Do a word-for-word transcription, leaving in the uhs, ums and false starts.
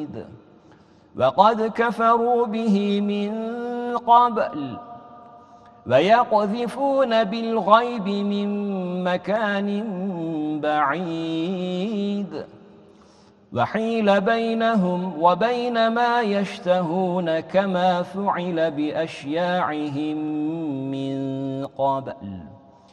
بعيد وقد كفروا به من قبل ويقذفون بالغيب من مكان بعيد وحيل بينهم وبين ما يشتهون كما فعل بأشياعهم من قبل